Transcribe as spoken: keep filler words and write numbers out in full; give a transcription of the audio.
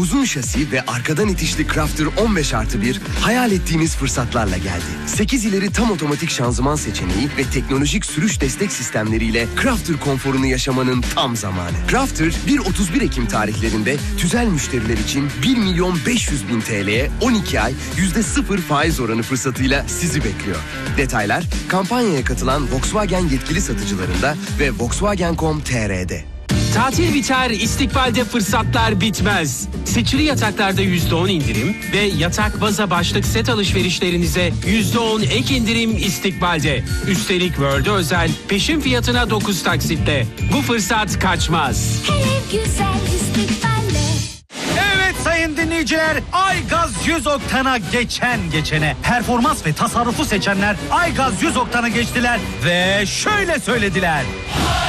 Uzun şasi ve arkadan itişli Crafter on beş artı bir hayal ettiğiniz fırsatlarla geldi. sekiz ileri tam otomatik şanzıman seçeneği ve teknolojik sürüş destek sistemleriyle Crafter konforunu yaşamanın tam zamanı. Crafter bir otuz bir Ekim tarihlerinde tüzel müşteriler için bir milyon beş yüz bin T L'ye on iki ay yüzde sıfır faiz oranı fırsatıyla sizi bekliyor. Detaylar kampanyaya katılan Volkswagen yetkili satıcılarında ve Volkswagen nokta com nokta T R'de. Tatil biter, istikbalde fırsatlar bitmez. Seçili yataklarda yüzde on indirim ve yatak, baza, başlık, set alışverişlerinize yüzde on ek indirim istikbalde. Üstelik World'e özel peşin fiyatına dokuz taksitle. Bu fırsat kaçmaz. Her ev güzel istikballe. Evet sayın dinleyiciler, Aygaz yüz oktana geçen geçene, performans ve tasarrufu seçenler Aygaz yüz oktana geçtiler ve şöyle söylediler.